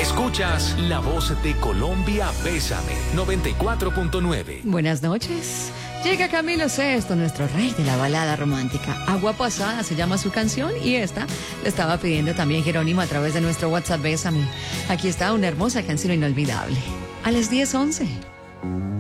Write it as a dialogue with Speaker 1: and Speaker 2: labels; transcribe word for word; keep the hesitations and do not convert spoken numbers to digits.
Speaker 1: Escuchas La Voz de Colombia, Bésame, noventa y cuatro punto nueve.
Speaker 2: Buenas noches. Llega Camilo Sesto, nuestro rey de la balada romántica. Agua Pasada se llama su canción y esta la estaba pidiendo también Jerónimo a través de nuestro WhatsApp Bésame. Aquí está una hermosa canción inolvidable. A las diez once.